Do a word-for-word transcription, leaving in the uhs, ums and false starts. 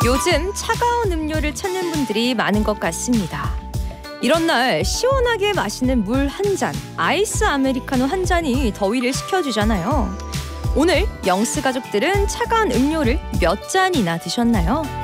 요즘 차가운 음료를 찾는 분들이 많은 것 같습니다. 이런 날 시원하게 마시는 물 한 잔, 아이스 아메리카노 한 잔이 더위를 식혀주잖아요. 오늘 영스 가족들은 차가운 음료를 몇 잔이나 드셨나요?